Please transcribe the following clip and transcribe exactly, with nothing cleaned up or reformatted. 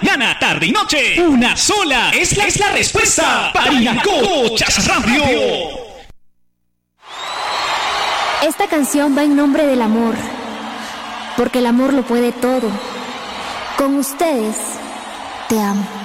mañana, tarde y noche. Una sola es la, es la respuesta. Parinacochas Radio. Esta canción va en nombre del amor, porque el amor lo puede todo. Con ustedes, te amo.